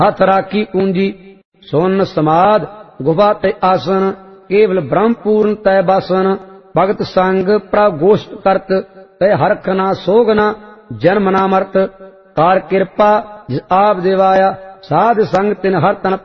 हथ राखी पूंजी सोन समाध गुफा ते आसन केवल ब्रह्म पूर्ण तय बासन भगत संग प्रगोष्ठ करत तय हरख ना सोगना जन्म ना मरत कार कृपा जिस आप देवाया साध संग तिन हर तन